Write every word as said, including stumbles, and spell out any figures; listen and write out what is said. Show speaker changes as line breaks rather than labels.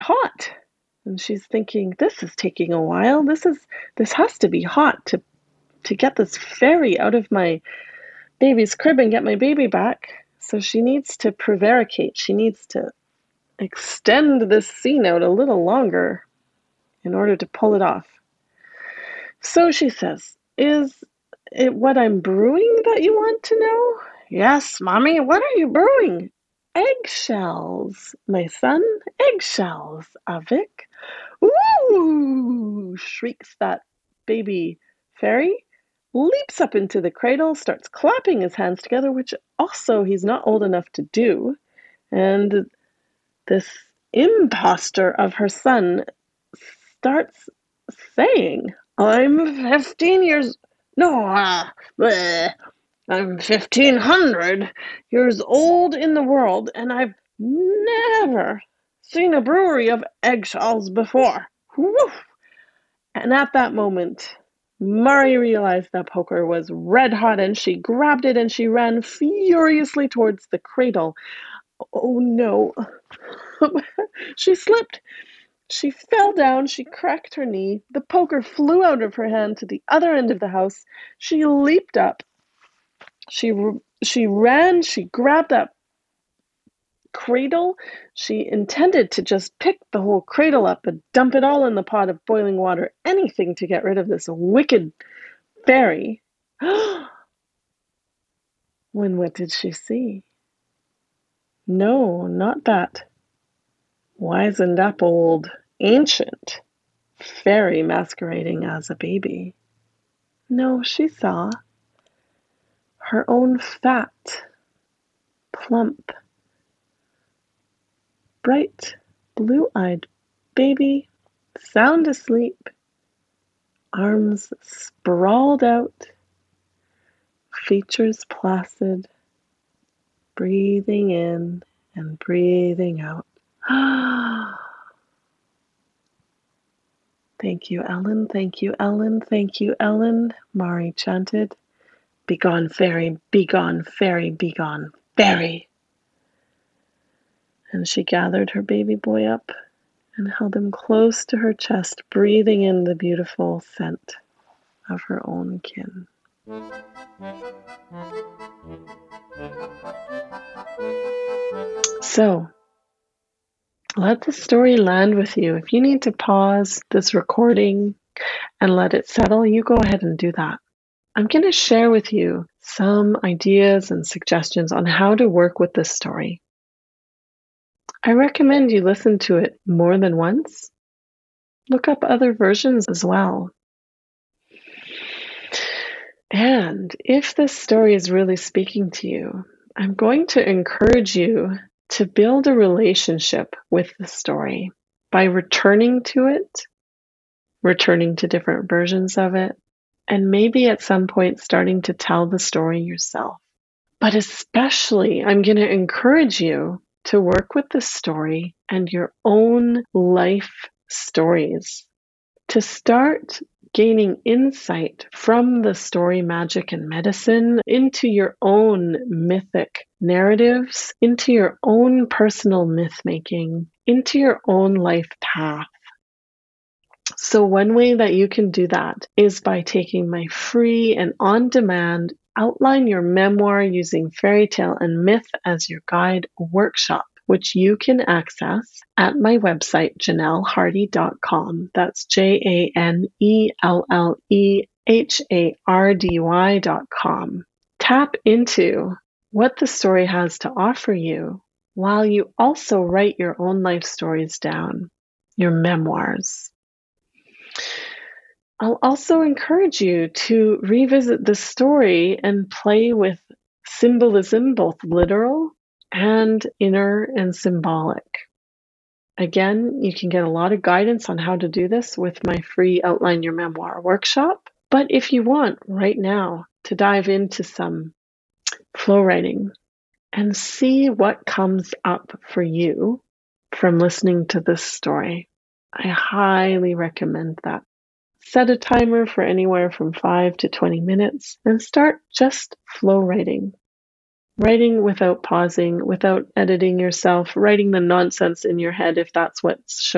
hot. And she's thinking, this is taking a while. This is this has to be hot to to get this fairy out of my baby's crib and get my baby back. So she needs to prevaricate. She needs to extend this scene out a little longer in order to pull it off. So she says, is it what I'm brewing that you want to know? Yes, Mommy, what are you brewing? Eggshells, my son, eggshells, Avik. Ooh, shrieks that baby fairy, leaps up into the cradle, starts clapping his hands together, which also he's not old enough to do. And this imposter of her son starts saying, I'm fifteen years, no, uh, bleh, I'm fifteen hundred years old in the world, and I've never seen a brewery of eggshells before. Woof. And at that moment, Murray realized that poker was red hot, and she grabbed it and she ran furiously towards the cradle. Oh no. She slipped. She fell down, she cracked her knee, the poker flew out of her hand to the other end of the house. She leaped up. She she ran, she grabbed that cradle. She intended to just pick the whole cradle up and dump it all in the pot of boiling water, anything to get rid of this wicked fairy. When what did she see? No, not that wizened up old ancient fairy masquerading as a baby. No, she saw her own fat, plump, bright, blue-eyed baby, sound asleep, arms sprawled out, features placid, breathing in and breathing out. Thank you, Ellen. Thank you, Ellen. Thank you, Ellen, Mari chanted. Begone, fairy, begone, fairy, begone, fairy. And she gathered her baby boy up and held him close to her chest, breathing in the beautiful scent of her own kin. So, let the story land with you. If you need to pause this recording and let it settle, you go ahead and do that. I'm going to share with you some ideas and suggestions on how to work with this story. I recommend you listen to it more than once. Look up other versions as well. And if this story is really speaking to you, I'm going to encourage you to build a relationship with the story by returning to it, returning to different versions of it, and maybe at some point starting to tell the story yourself. But especially, I'm going to encourage you to work with the story and your own life stories to start gaining insight from the story magic and medicine into your own mythic narratives, into your own personal myth making, into your own life path. So one way that you can do that is by taking my free and on-demand Outline Your Memoir Using Fairy Tale and Myth as Your Guide workshop, which you can access at my website, janelle hardy dot com. That's J A N E L L E H A R D Y dot com. Tap into what the story has to offer you while you also write your own life stories down, your memoirs. I'll also encourage you to revisit the story and play with symbolism, both literal and inner and symbolic. Again, you can get a lot of guidance on how to do this with my free Outline Your Memoir workshop. But if you want right now to dive into some flow writing and see what comes up for you from listening to this story, I highly recommend that. Set a timer for anywhere from five to twenty minutes and start just flow writing. Writing without pausing, without editing yourself, writing the nonsense in your head if that's what's showing